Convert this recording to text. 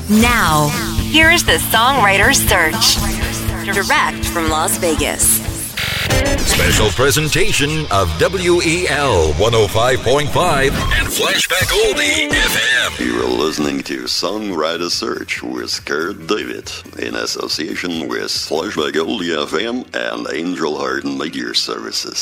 Now, here is the Songwriter's Search. Direct from Las Vegas. Special presentation of WEL 105.5 and Flashback Oldie FM. You're listening to Songwriter Search with Kurt David in association with Flashback Oldie FM and Angel Heart Media Services.